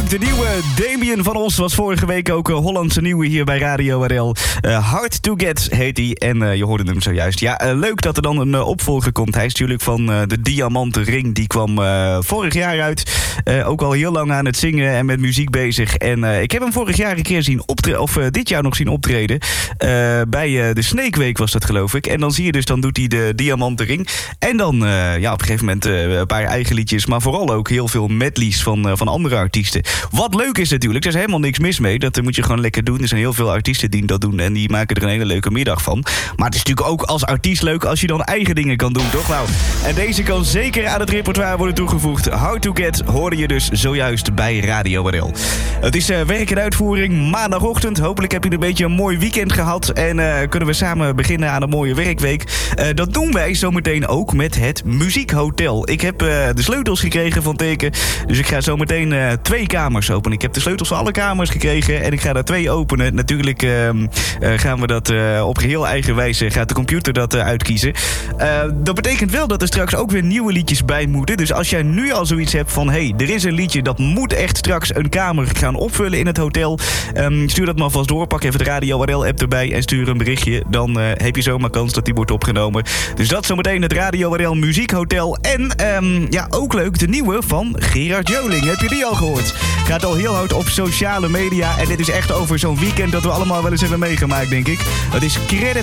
leuk. De nieuwe Damien van Os was vorige week ook Hollandse nieuwe hier bij Radio RL. Hard to Get heet hij en je hoorde hem zojuist. Ja, leuk dat er dan een opvolger komt. Hij is natuurlijk van de Diamanten Ring. Die kwam vorig jaar uit. Ook al heel lang aan het zingen en met muziek bezig. En ik heb hem vorig jaar een keer zien optreden, of dit jaar nog zien optreden. Bij de Snake Week was dat, geloof ik. En dan zie je dus, dan doet hij de Diamanten Ring. En dan op een gegeven moment een paar eigen liedjes. Maar vooral ook heel veel medleys van andere artiesten. Wat leuk is natuurlijk, er is helemaal niks mis mee. Dat moet je gewoon lekker doen. Er zijn heel veel artiesten die dat doen. En die maken er een hele leuke middag van. Maar het is natuurlijk ook als artiest leuk als je dan eigen dingen kan doen, toch? Nou, en deze kan zeker aan het repertoire worden toegevoegd. Hard to Get hoorde je dus zojuist bij Radio RL. Het is werk en uitvoering maandagochtend. Hopelijk heb je een beetje een mooi weekend gehad. En kunnen we samen beginnen aan een mooie werkweek. Dat doen wij zometeen ook met het Muziekhotel. Ik heb de sleutels gekregen van Teken. Dus ik ga zometeen 2 kamers openen. Ik heb de sleutels van alle kamers gekregen en ik ga daar 2 openen. Natuurlijk gaan we dat op geheel eigen wijze, gaat de computer dat uitkiezen. Dat betekent wel dat er straks ook weer nieuwe liedjes bij moeten. Dus als jij nu al zoiets hebt van, hey, er is een liedje dat moet echt straks een kamer gaan opvullen in het hotel. Stuur dat maar vast door. Pak even de Radio RL app erbij en stuur een berichtje. Dan heb je zomaar kans dat die wordt opgenomen. Dus dat zometeen het Radio RL Muziekhotel. En ook leuk, de nieuwe van Gerard Joling. Heb je die al gehoord? Gaat al heel hard op sociale media. En dit is echt over zo'n weekend dat we allemaal wel eens hebben meegemaakt, denk ik. Het is Credit